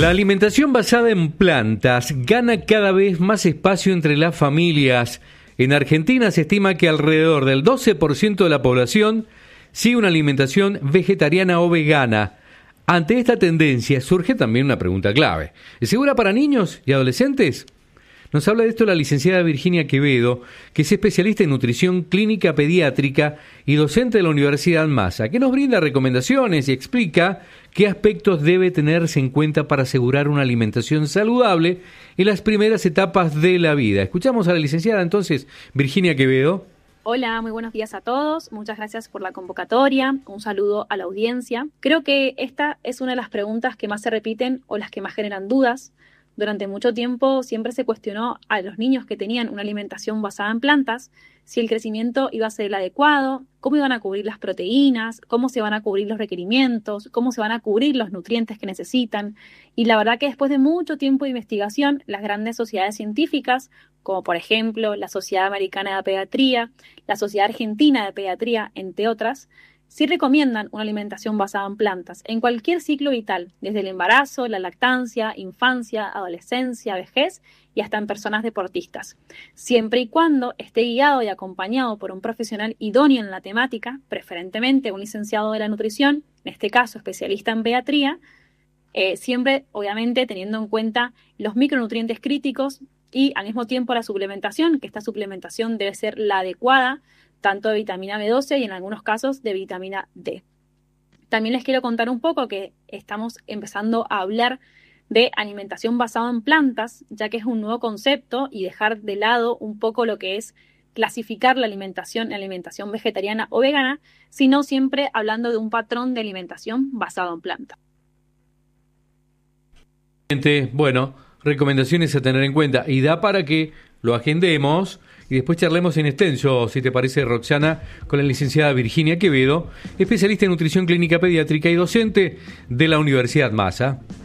La alimentación basada en plantas gana cada vez más espacio entre las familias. En Argentina se estima que alrededor del 12% de la población sigue una alimentación vegetariana o vegana. Ante esta tendencia surge también una pregunta clave. ¿Es segura para niños y adolescentes? Nos habla de esto la licenciada Virginia Quevedo, que es especialista en nutrición clínica pediátrica y docente de la Universidad Massa, que nos brinda recomendaciones y explica qué aspectos debe tenerse en cuenta para asegurar una alimentación saludable en las primeras etapas de la vida. Escuchamos a la licenciada entonces, Virginia Quevedo. Hola, muy buenos días a todos. Muchas gracias por la convocatoria. Un saludo a la audiencia. Creo que esta es una de las preguntas que más se repiten o las que más generan dudas. Durante mucho tiempo siempre se cuestionó a los niños que tenían una alimentación basada en plantas si el crecimiento iba a ser el adecuado, cómo iban a cubrir las proteínas, cómo se van a cubrir los requerimientos, cómo se van a cubrir los nutrientes que necesitan. Y la verdad que después de mucho tiempo de investigación, las grandes sociedades científicas, como por ejemplo la Sociedad Americana de Pediatría, la Sociedad Argentina de Pediatría, entre otras, sí recomiendan una alimentación basada en plantas en cualquier ciclo vital, desde el embarazo, la lactancia, infancia, adolescencia, vejez y hasta en personas deportistas, siempre y cuando esté guiado y acompañado por un profesional idóneo en la temática, preferentemente un licenciado de la nutrición, en este caso especialista en pediatría, siempre obviamente teniendo en cuenta los micronutrientes críticos y al mismo tiempo la suplementación, que esta suplementación debe ser la adecuada, tanto de vitamina B12 y en algunos casos de vitamina D. También les quiero contar un poco que estamos empezando a hablar de alimentación basada en plantas, ya que es un nuevo concepto y dejar de lado un poco lo que es clasificar la alimentación en alimentación vegetariana o vegana, sino siempre hablando de un patrón de alimentación basado en plantas. Bueno, recomendaciones a tener en cuenta y da para que lo agendemos y después charlemos en extenso, si te parece, Roxana, con la licenciada Virginia Quevedo, especialista en nutrición clínica pediátrica y docente de la Universidad Massa.